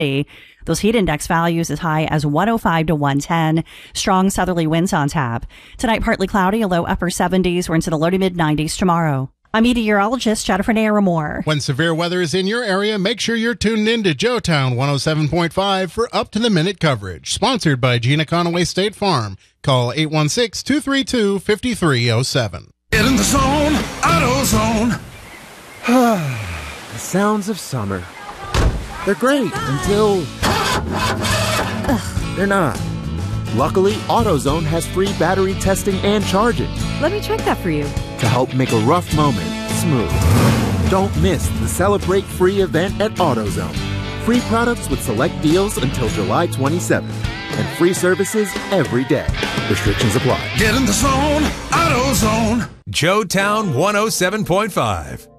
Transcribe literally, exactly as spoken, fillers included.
Those heat index values as high as one oh five to one ten. Strong southerly winds on tap. Tonight, partly cloudy, a low upper seventies. We're into the low to mid nineties tomorrow. I'm meteorologist Jennifer Naramore. When severe weather is in your area, make sure you're tuned in to Joetown one oh seven point five for up-to-the-minute coverage. Sponsored by Gina Conaway State Farm. Call eight one six, two three two, five three zero seven. Get in the zone, AutoZone. The sounds of summer. They're great until they're not. Luckily, AutoZone has free battery testing and charging Let me check that for you. to help make a rough moment smooth. Don't miss the Celebrate Free event at AutoZone. Free products with select deals until July twenty-seventh. And free services every day. Restrictions apply. Get in the zone, AutoZone. Joetown one oh seven point five.